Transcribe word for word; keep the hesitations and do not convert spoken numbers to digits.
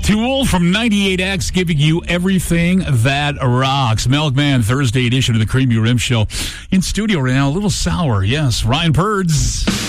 Tool from ninety-eight X giving you everything that rocks. Milkman, Thursday edition of the Creamy Rim Show. In studio right now, a little sour. Yes, Ryan Purds.